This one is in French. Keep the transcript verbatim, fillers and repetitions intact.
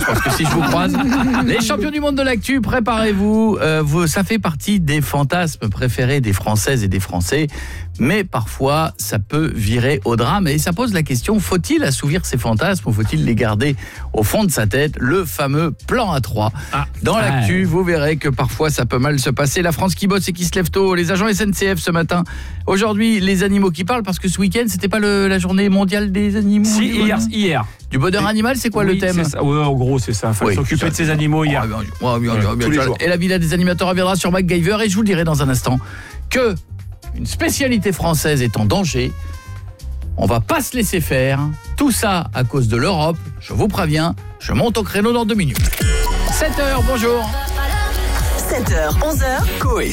pense que si je vous croise. Les champions du monde de l'actu, préparez-vous. Euh, vous, ça fait partie des fantasmes préférés des Françaises et des Français. Mais parfois, ça peut virer au drame. Et ça pose la question, faut-il assouvir ces fantasmes ou faut-il les garder au fond de sa tête? Le fameux plan A trois. Ah, Dans l'actu, vous verrez que parfois, ça peut mal se passer. La France qui bosse et qui se lève tôt. Les agents S N C F ce matin. Aujourd'hui, les animaux qui parlent, parce que ce week-end, c'était pas le, la journée mondiale des animaux. Si, hier, hier. Du bonheur animal, c'est quoi oui, le thème? c'est ça. Ouais, en gros, c'est ça. Il faut oui, s'occuper de ses animaux hier. Oh, bien, bien, bien, bien, bien. Et la villa des animateurs reviendra sur MacGyver. Et je vous le dirai dans un instant que une spécialité française est en danger. On va pas se laisser faire. Tout ça à cause de l'Europe. Je vous préviens, je monte au créneau dans deux minutes. sept heures, bonjour. sept heures, onze heures. Coé